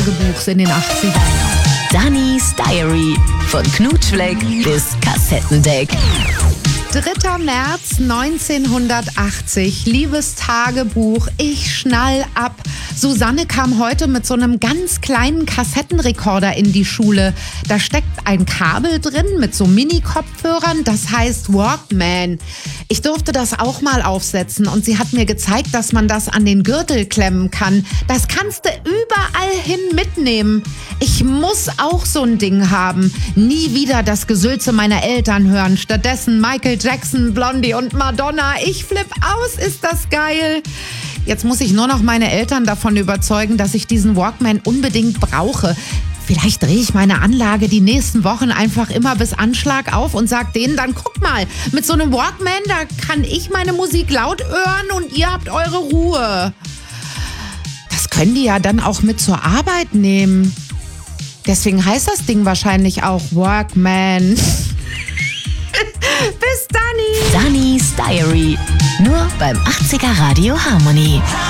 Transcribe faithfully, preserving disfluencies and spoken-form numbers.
Tagebuchs in den achtzigern. Dannys Diary. Von Knutschfleck bis Kassettendeck. dritter März neunzehnhundertachtzig. Liebes Tagebuch, ich schnall ab. Susanne kam heute mit so einem ganz kleinen Kassettenrekorder in die Schule. Da steckt ein Kabel drin mit so Mini-Kopfhörern, das heißt Walkman. Ich durfte das auch mal aufsetzen und sie hat mir gezeigt, dass man das an den Gürtel klemmen kann. Das kannst du überall hin mitnehmen. Ich muss auch so ein Ding haben. Nie wieder das Gesülze meiner Eltern hören. Stattdessen Michael Jackson, Blondie und Madonna. Ich flipp aus, ist das geil. Jetzt muss ich nur noch meine Eltern davon überzeugen, dass ich diesen Walkman unbedingt brauche. Vielleicht drehe ich meine Anlage die nächsten Wochen einfach immer bis Anschlag auf und sag denen dann, guck mal, mit so einem Walkman, da kann ich meine Musik laut hören und ihr habt eure Ruhe. Das können die ja dann auch mit zur Arbeit nehmen. Deswegen heißt das Ding wahrscheinlich auch Walkman. Bis Dani! Dannys Diary. Nur beim achtziger Radio Harmony.